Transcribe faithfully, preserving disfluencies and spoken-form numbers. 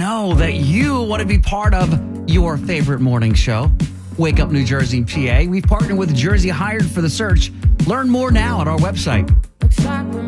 know that you want to be part of your favorite morning show, Wake Up New Jersey, P A. We've partnered with Jersey Hired for the Search. Learn more now at our website.